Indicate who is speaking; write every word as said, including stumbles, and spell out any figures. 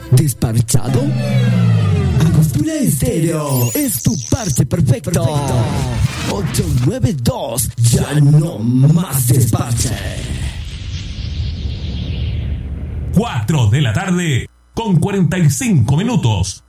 Speaker 1: ¿Desparchado? Angostura Estéreo es tu parche perfecto. perfecto. ocho nueve dos, ya no más desparche.
Speaker 2: cuatro de la tarde con cuarenta y cinco minutos.